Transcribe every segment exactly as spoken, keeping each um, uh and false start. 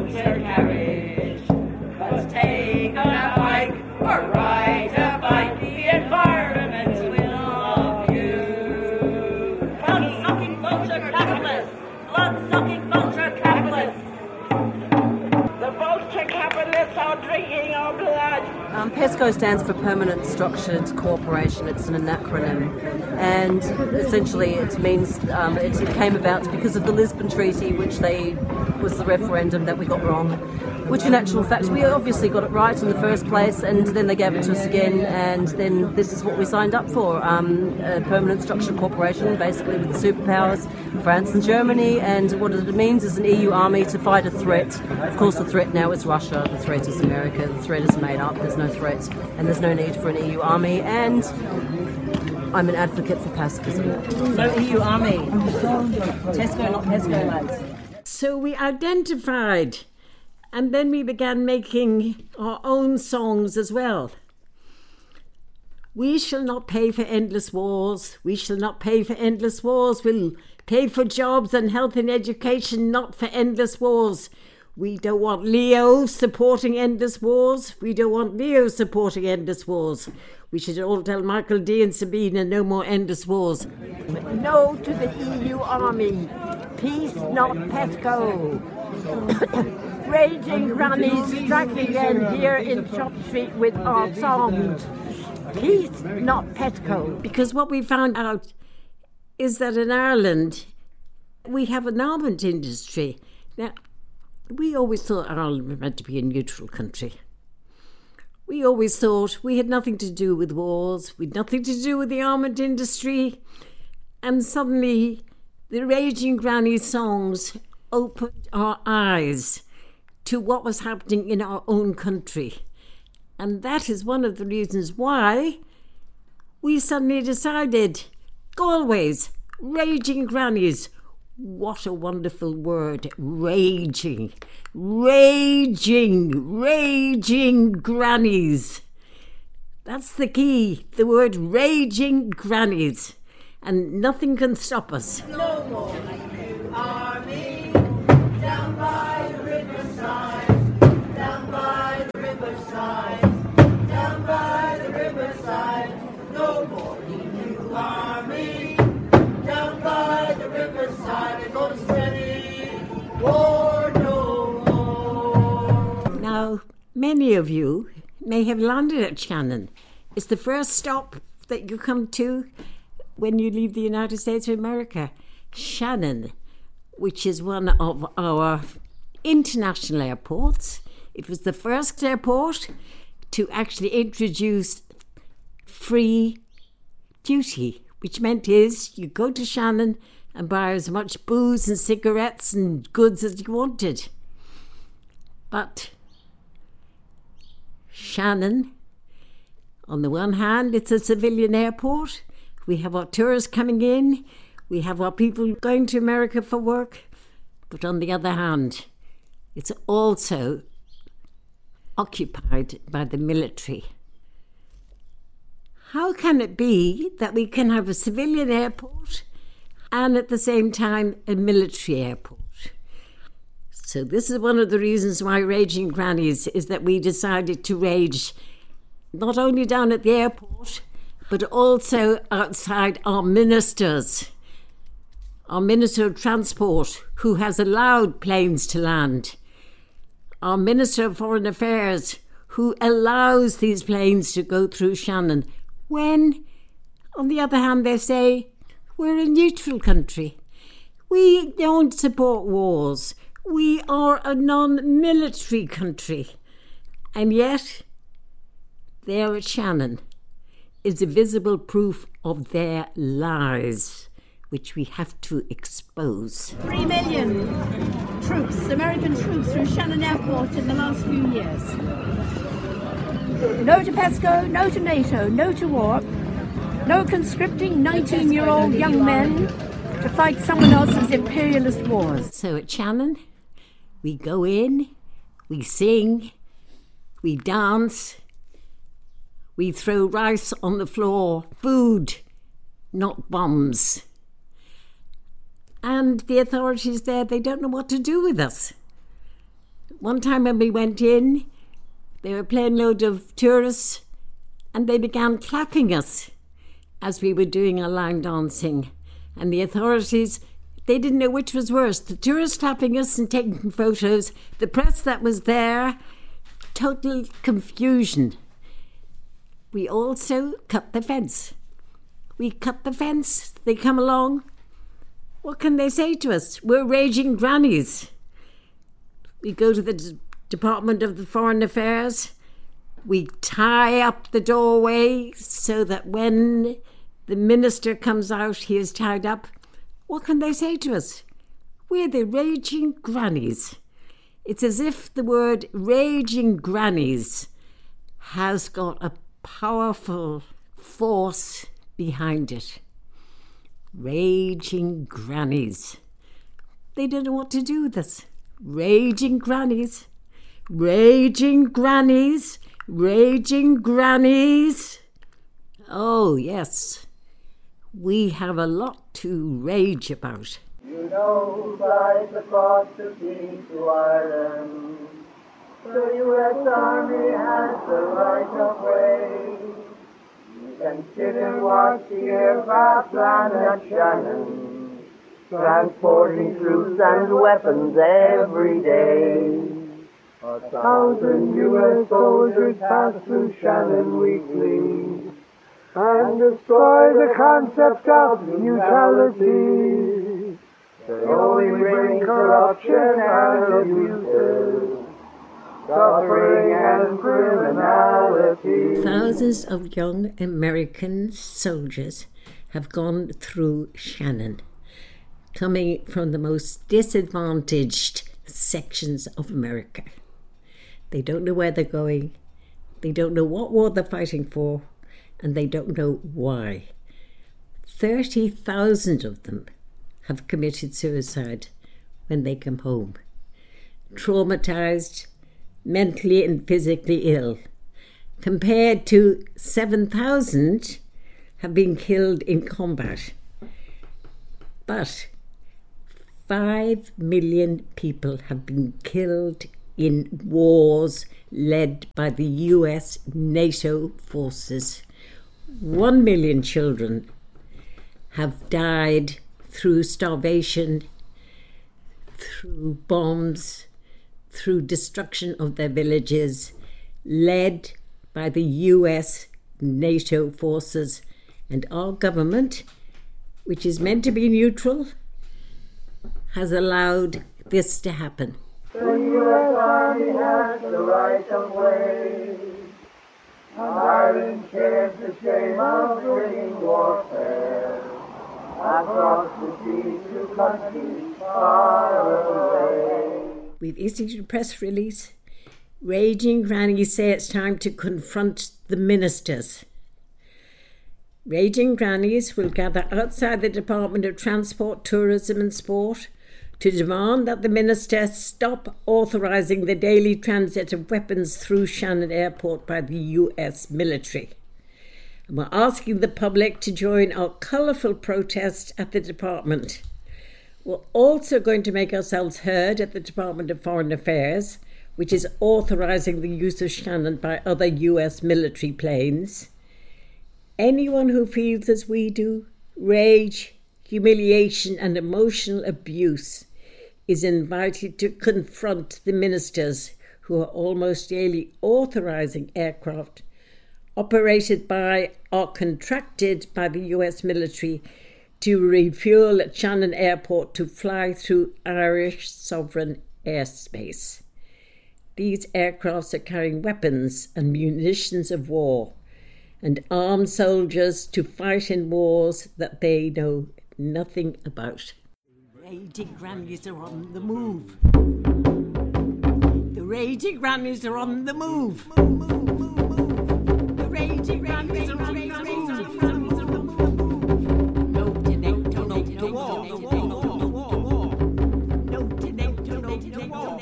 your carriage. Let's take a bike or ride a bike. The environment will love you. Blood-sucking vulture capitalists! Blood-sucking vulture capitalists! The vulture capitalists are drinking our blood. Um, PESCO stands for Permanent Structured Corporation. It's an acronym, and essentially it means um, it, it came about because of the Lisbon Treaty, which they was the referendum that we got wrong. Which, in actual fact, we obviously got it right in the first place, and then they gave it to us again, and then this is what we signed up for: um, a permanent structured corporation, basically with the superpowers, France and Germany. And what it means is an E U army to fight a threat. Of course, the threat now is Russia. The threat is America. The threat is made up. There's no threat, and there's no need for an E U army. And I'm an advocate for pacifism. No E U army. Tesco, not PESCO, lads. So we identified. And then we began making our own songs as well. We shall not pay for endless wars. We shall not pay for endless wars. We'll pay for jobs and health and education, not for endless wars. We don't want Leo supporting endless wars. We don't want Leo supporting endless wars. We should all tell Michael D and Sabina no more endless wars. No to the E U army. Peace, not PESCO. Raging grannies strike again here in Shop Street with our songs. Peace, not PESCO. Because what we found out is that in Ireland we have an armament industry. Now, we always thought Ireland was meant to be a neutral country. We always thought we had nothing to do with wars, we had nothing to do with the armament industry, and suddenly the Raging Granny songs opened our eyes to what was happening in our own country. And that is one of the reasons why we suddenly decided, Galway's Raging Grannies. What a wonderful word, raging, raging, raging grannies. That's the key, the word raging grannies. And nothing can stop us. No more army, down by the riverside, down by the riverside, down by the riverside. No more E U army, down by the riverside. It goes steady, war no more. Now, many of you may have landed at Shannon. It's the first stop that you come to when you leave the United States of America. Shannon, which is one of our international airports. It was the first airport to actually introduce free duty, which meant is you go to Shannon and buy as much booze and cigarettes and goods as you wanted. But Shannon, on the one hand, it's a civilian airport. We have our tourists coming in. We have our people going to America for work. But on the other hand, it's also occupied by the military. How can it be that we can have a civilian airport and at the same time a military airport? So this is one of the reasons why Raging Grannies is that we decided to rage not only down at the airport, but also outside our ministers. Our Minister of Transport, who has allowed planes to land. Our Minister of Foreign Affairs, who allows these planes to go through Shannon. When, on the other hand, they say, we're a neutral country. We don't support wars. We are a non-military country. And yet, there at Shannon is a visible proof of their lies, which we have to expose. Three million troops, American troops, through Shannon Airport in the last few years. No to PESCO, no to NATO, no to war, no conscripting nineteen-year-old young men to fight someone else's imperialist wars. So at Shannon, we go in, we sing, we dance, we throw rice on the floor, food, not bombs. And the authorities there, they don't know what to do with us. One time when we went in, they were playing load of tourists and they began clapping us as we were doing our line dancing. And the authorities, they didn't know which was worse, the tourists clapping us and taking photos, the press that was there, total confusion. We also cut the fence. We cut the fence, they come along. What can they say to us? We're raging grannies. We go to the D- Department of the Foreign Affairs. We tie up the doorway so that when the minister comes out, he is tied up. What can they say to us? We're the raging grannies. It's as if the word raging grannies has got a powerful force behind it. Raging grannies. They don't know what to do with us. Raging grannies. Raging grannies. Raging grannies. Oh, yes. We have a lot to rage about. You know, flies across the sea to Ireland. The U S Army has the right of way. You can sit and watch the aircraft land at Shannon, transporting troops and weapons every day. A thousand U S soldiers pass through Shannon weekly and destroy the concept of neutrality. They only bring corruption and abuses, suffering and criminality. Thousands of young American soldiers have gone through Shannon, coming from the most disadvantaged sections of America. They don't know where they're going, they don't know what war they're fighting for, and they don't know why. thirty thousand of them have committed suicide when they come home. Traumatized, mentally and physically ill, compared to seven thousand have been killed in combat. But five million people have been killed in wars led by the U S NATO forces. One million children have died through starvation, through bombs, through destruction of their villages, led by the U S NATO forces. And our government, which is meant to be neutral, has allowed this to happen. The U S Army has the right of way. Ireland shares the shame of bringing warfare across the sea to countries far away. We've issued a press release. Raging grannies say it's time to confront the ministers. Raging grannies will gather outside the Department of Transport, Tourism and Sport to demand that the minister stop authorising the daily transit of weapons through Shannon Airport by the U S military. And we're asking the public to join our colourful protest at the department. We're also going to make ourselves heard at the Department of Foreign Affairs, which is authorising the use of Shannon by other U S military planes. Anyone who feels as we do, rage, humiliation and emotional abuse, is invited to confront the ministers who are almost daily authorising aircraft operated by or contracted by the U S military to refuel at Shannon Airport to fly through Irish sovereign airspace. These aircrafts are carrying weapons and munitions of war and armed soldiers to fight in wars that they know nothing about. The raging grannies are on the move. The raging grannies are on the move. The raging grannies are on the move. No to NATO, no to war. No to NATO, no to war.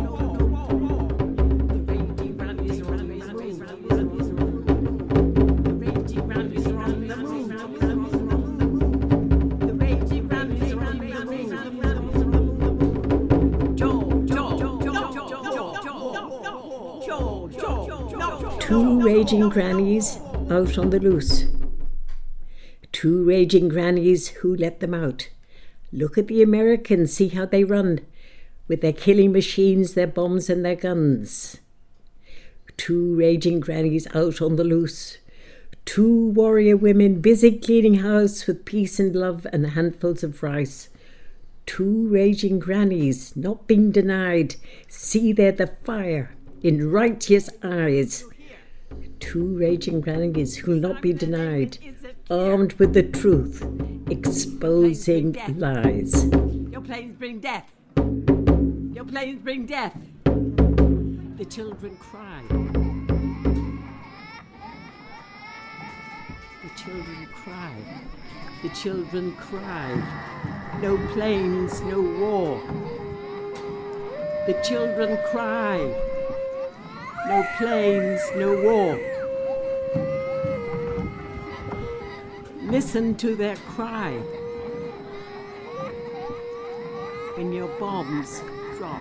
The raging grannies are on the move. The raging grannies are on the move. Two raging grannies out on the loose. Two raging grannies, who let them out? Look at the Americans, see how they run, with their killing machines, their bombs and their guns. Two raging grannies out on the loose. Two warrior women busy cleaning house with peace and love and handfuls of rice. Two raging grannies not being denied, see there the fire in righteous eyes. Two raging grannies who'll not be denied, armed with the truth, exposing lies. Your planes bring death. Your planes bring death. The children cry. The children cry. The children cry. No planes, no war. The children cry. No planes, no war. Listen to their cry when your bombs drop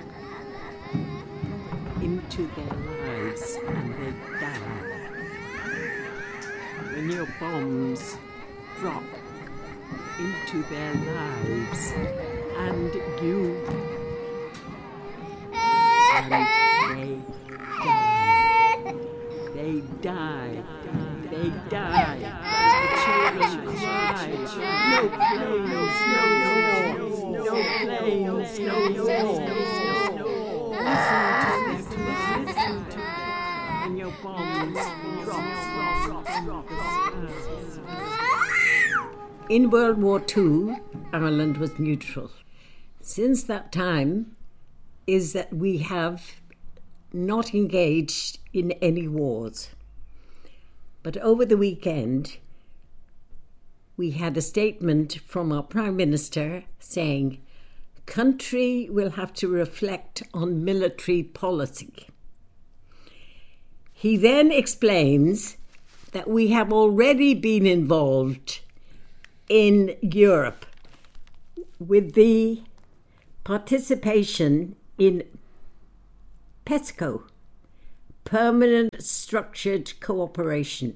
into their lives and they die. When your bombs drop into their lives and you and they die. They die. They die. The children cry. No planes, no war. No planes, no war. Listen to them. Listen to them. And your bombs drop, drop, drop. In World War Two, Ireland was neutral. Since that time is that we have not engaged in any wars. But over the weekend, we had a statement from our Prime Minister saying, country will have to reflect on military policy. He then explains that we have already been involved in Europe with the participation in PESCO, Permanent Structured Cooperation,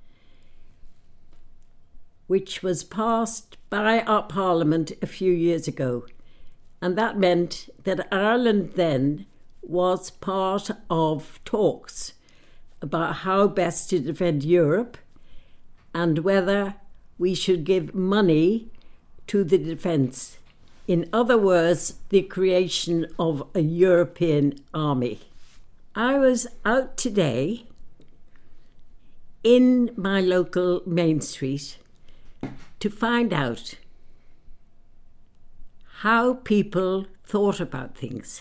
which was passed by our Parliament a few years ago. And that meant that Ireland then was part of talks about how best to defend Europe and whether we should give money to the defence. In other words, the creation of a European army. I was out today in my local main street to find out how people thought about things.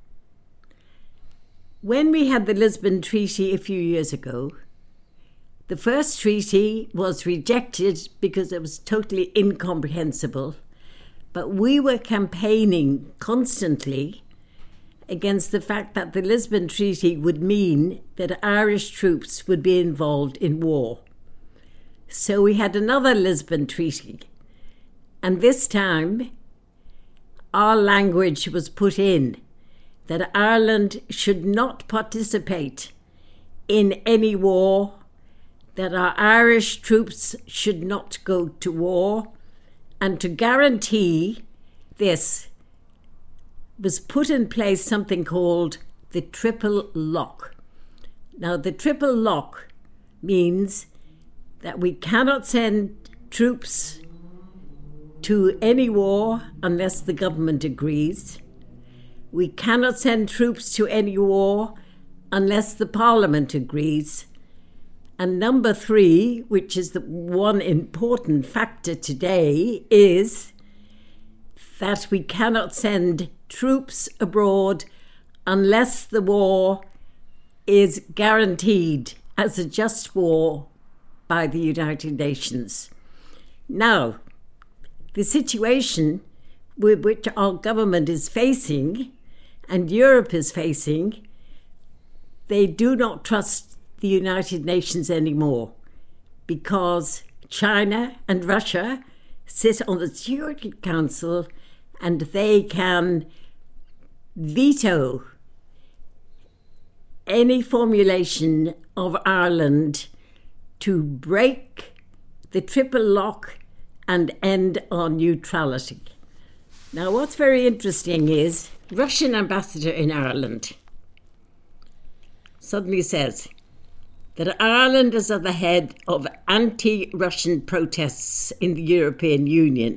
When we had the Lisbon Treaty a few years ago, the first treaty was rejected because it was totally incomprehensible, but we were campaigning constantly against the fact that the Lisbon Treaty would mean that Irish troops would be involved in war. So we had another Lisbon Treaty, and this time our language was put in that Ireland should not participate in any war, that our Irish troops should not go to war, and to guarantee this was put in place something called the triple lock. Now, the triple lock means that we cannot send troops to any war unless the government agrees. We cannot send troops to any war unless the Parliament agrees. And number three, which is the one important factor today, is that we cannot send troops abroad unless the war is guaranteed as a just war by the United Nations. Now, the situation with which our government is facing and Europe is facing, they do not trust the United Nations anymore because China and Russia sit on the Security Council and they can veto any formulation of Ireland to break the triple lock and end on neutrality. Now, what's very interesting is Russian ambassador in Ireland suddenly says that Ireland is at the head of anti-Russian protests in the European Union.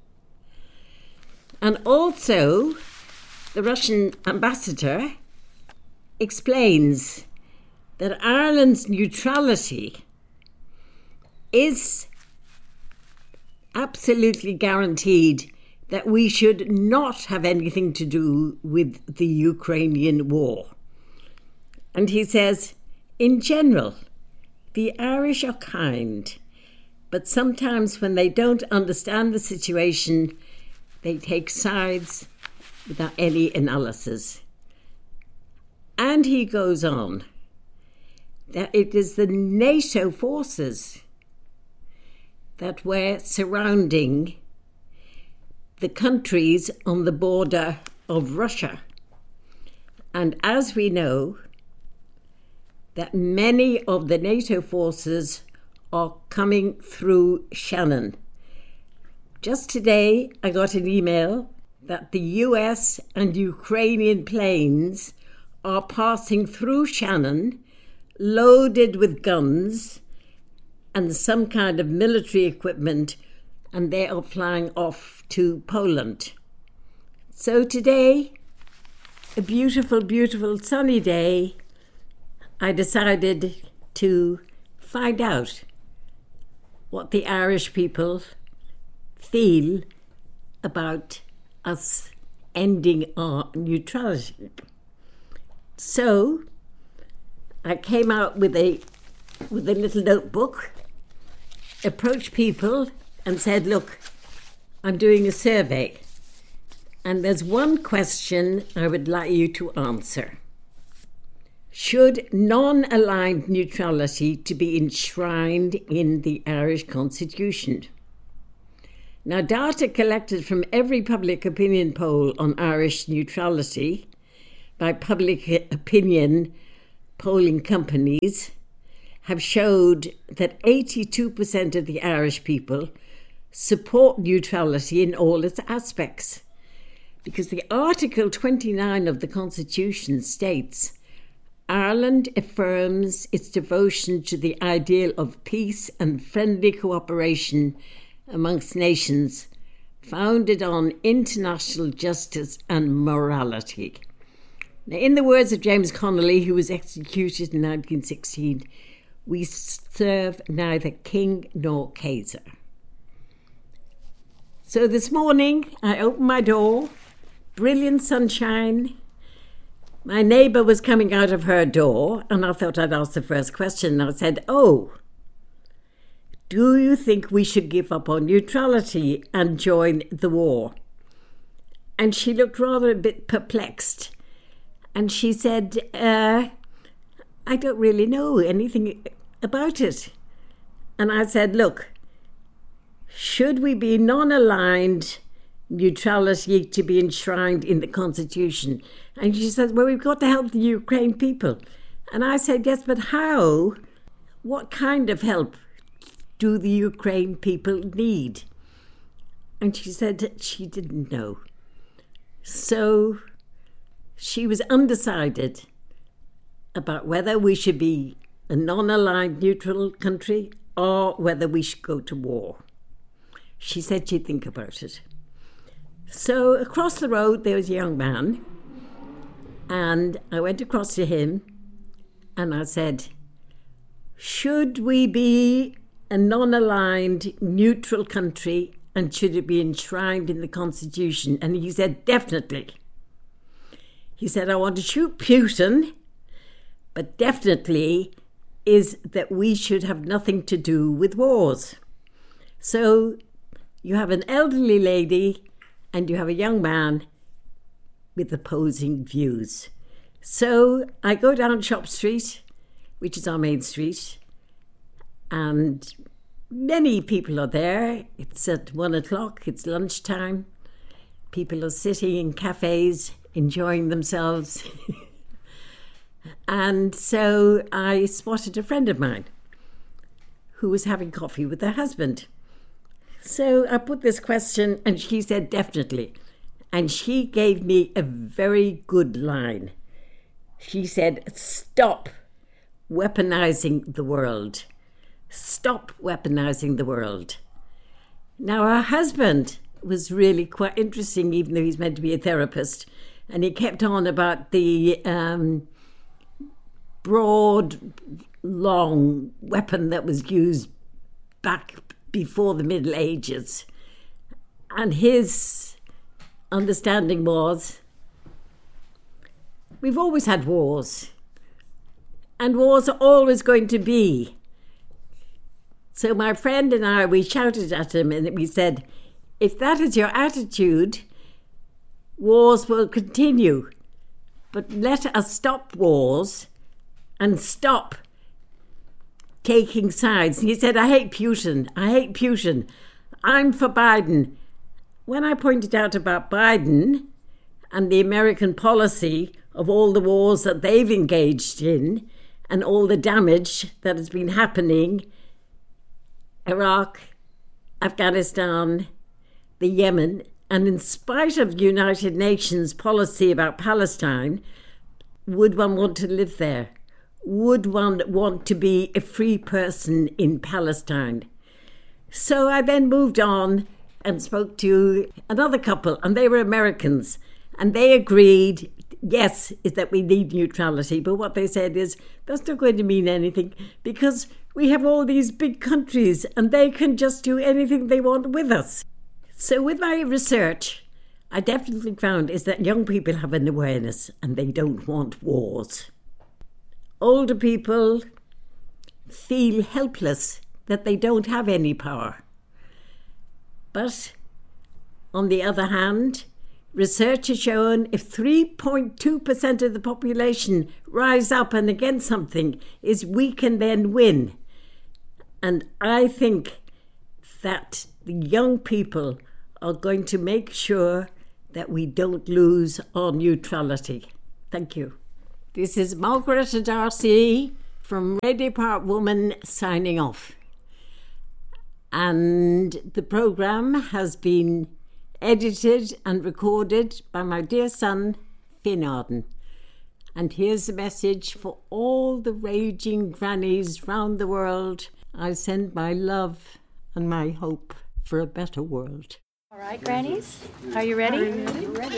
And also, the Russian ambassador explains that Ireland's neutrality is absolutely guaranteed that we should not have anything to do with the Ukrainian war. And he says, in general, the Irish are kind, but sometimes when they don't understand the situation, they take sides without any analysis. And he goes on that it is the NATO forces that were surrounding the countries on the border of Russia. And as we know, that many of the NATO forces are coming through Shannon. Just today, I got an email that the U S and Ukrainian planes are passing through Shannon, loaded with guns and some kind of military equipment, and they are flying off to Poland. So today, a beautiful, beautiful sunny day, I decided to find out what the Irish people feel about us ending our neutrality. So I came out with a with a little notebook, approached people and said, look, I'm doing a survey, and there's one question I would like you to answer. Should non-aligned neutrality to be enshrined in the Irish Constitution? Now, data collected from every public opinion poll on Irish neutrality by public opinion polling companies have showed that eighty-two percent of the Irish people support neutrality in all its aspects, because the Article twenty-nine of the Constitution states, Ireland affirms its devotion to the ideal of peace and friendly cooperation amongst nations founded on international justice and morality. Now, in the words of James Connolly, who was executed in nineteen sixteen, we serve neither king nor Kaiser. So this morning, I opened my door, brilliant sunshine. My neighbour was coming out of her door, and I thought I'd ask the first question. I said, oh, do you think we should give up on neutrality and join the war? And she looked rather a bit perplexed. And she said, uh, I don't really know anything about it. And I said, look, should we be non-aligned neutrality to be enshrined in the Constitution? And she said, well, we've got to help the Ukraine people. And I said, yes, but how? What kind of help do the Ukraine people need? And she said that she didn't know. So she was undecided about whether we should be a non-aligned neutral country or whether we should go to war. She said she'd think about it. So across the road there was a young man, and I went across to him and I said, should we be a non-aligned neutral country and should it be enshrined in the Constitution? And he said, definitely. He said, I want to shoot Putin, but definitely is that we should have nothing to do with wars. So you have an elderly lady and you have a young man with opposing views. So I go down Shop Street, which is our main street, and many people are there. It's at one o'clock, it's lunchtime. People are sitting in cafes, enjoying themselves. And so I spotted a friend of mine who was having coffee with her husband. So I put this question and she said, definitely. And she gave me a very good line. She said, stop weaponizing the world. Stop weaponizing the world. Now, her husband was really quite interesting, even though he's meant to be a therapist. And he kept on about the um, broad, long weapon that was used back before the Middle Ages. And his understanding was, we've always had wars. And wars are always going to be. So my friend and I, we shouted at him and we said, if that is your attitude, wars will continue. But let us stop wars and stop taking sides. And he said, I hate Putin. I hate Putin. I'm for Biden. When I pointed out about Biden and the American policy of all the wars that they've engaged in and all the damage that has been happening, Iraq, Afghanistan, the Yemen, and in spite of the United Nations policy about Palestine, would one want to live there? Would one want to be a free person in Palestine? So I then moved on and spoke to another couple, and they were Americans, and they agreed, yes, is that we need neutrality, but what they said is, that's not going to mean anything, because we have all these big countries, and they can just do anything they want with us. So with my research, I definitely found is that young people have an awareness, and they don't want wars. Older people feel helpless that they don't have any power. But on the other hand, research has shown if three point two percent of the population rise up and against something, is we can then win. And I think that the young people are going to make sure that we don't lose our neutrality. Thank you. This is Margaret Darcy from Radio Park Woman signing off. And the programme has been edited and recorded by my dear son, Finn Arden. And here's a message for all the raging grannies round the world. I send my love and my hope for a better world. All right, grannies, are you ready? Are you ready?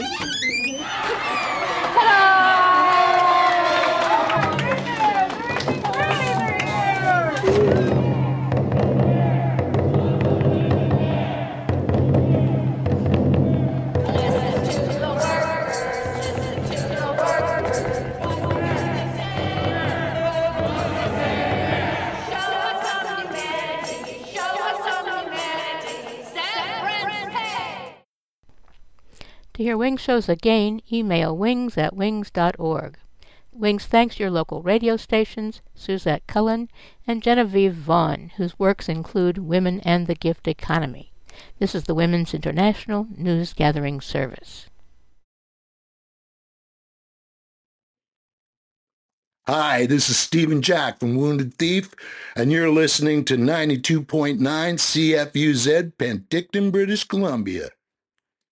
To hear Wings shows again, email wings at wings dot org. Wings thanks your local radio stations, Suzette Cullen and Genevieve Vaughn, whose works include Women and the Gift Economy. This is the Women's International News Gathering Service. Hi, this is Stephen Jack from Wounded Thief, and you're listening to ninety-two point nine C F U Z, Penticton, British Columbia.